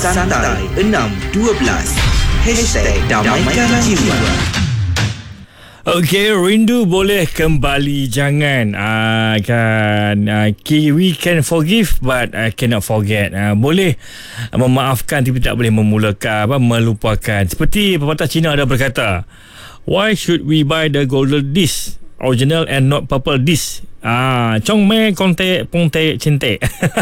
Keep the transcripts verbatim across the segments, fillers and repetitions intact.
Santai enam dua belas Hashtag Damaikan Jiwa. Okey, rindu boleh kembali jangan. Uh, kan uh, we can forgive but I uh, cannot forget. Uh, boleh memaafkan tapi tak boleh memulakan apa melupakan. Seperti pepatah Cina ada berkata, why should we buy the golden disc original and not purple disc? Ah, Chong Mei Konte Ponte Cinte.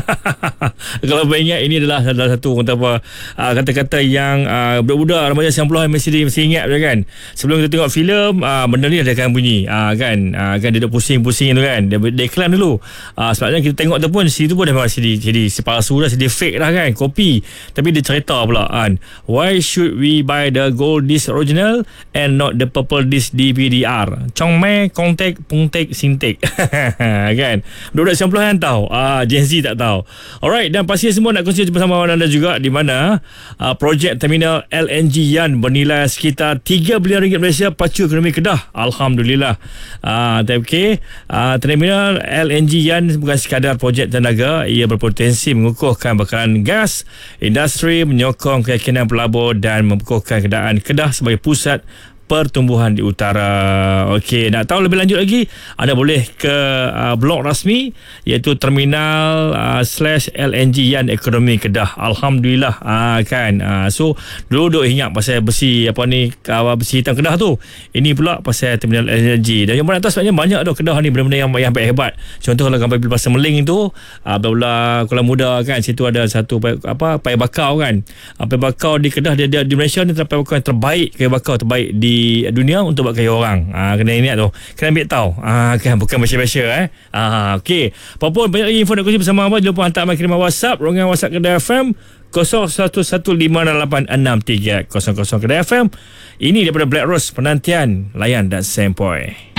Kalau banyak, ini adalah salah satu kata apa uh, kata-kata yang uh, budak-budak remaja sembilan puluhan mesti mesti ingat je kan. Sebelum kita tengok filem, uh, benda ni dia akan bunyi uh, kan uh, kan dia dah pusing-pusing tu kan. Dia, dia iklan dulu. Uh, sebabnya kita tengok tu pun situ pun dah masih di jadi palsu dah, jadi fake dah kan, kopi. Tapi dia cerita pula kan, why should we buy the gold disc original and not the purple disc D V D R? Chong Mei Konte Ponte Cinte. Kan, budak sembilan puluhan tahu, ah, Gen Z tak tahu. Alright, dan pasti semua nak kongsi bersama anda juga di mana uh, projek terminal L N G Yan bernilai sekitar tiga bilion ringgit Malaysia pacu ekonomi Kedah. Alhamdulillah. Ah, uh, okay. uh, terminal L N G Yan bukan sekadar projek tenaga, ia berpotensi mengukuhkan bakalan gas industri, menyokong keyakinan pelabur dan mengukuhkan keadaan Kedah sebagai pusat pertumbuhan di utara. Okey, nak tahu lebih lanjut lagi, anda boleh ke uh, blog rasmi iaitu terminal uh, slash L N G Yan Ekonomi Kedah. Alhamdulillah. uh, kan uh, so dulu duk ingat pasal besi apa ni, uh, besi hitam Kedah tu. Ini pula pasal terminal L N G. Dan yang mana tahu sebenarnya banyak dah Kedah ni benda-benda yang yang hebat. Contoh kalau sampai Pasar Meling tu, uh, belah Kuala Muda kan, situ ada satu apa paya bakau kan. Uh, paya bakau di Kedah, dia, dia di Malaysia ni paya bakau yang terbaik, paya bakau terbaik di di dunia untuk buat kaya orang. Ah, kena ingat tu. Kena ambil tahu. Ah, kan bukan biasa-biasa eh. Ah, okey. Apapun banyak lagi info nak kongsi bersama apa, jangan lupa hantar kirim WhatsApp, rongan WhatsApp Kedah F M kosong satu satu lima lapan enam tiga kosong kosong Kedah F M. Ini daripada Black Rose, penantian, layan dan sempoi.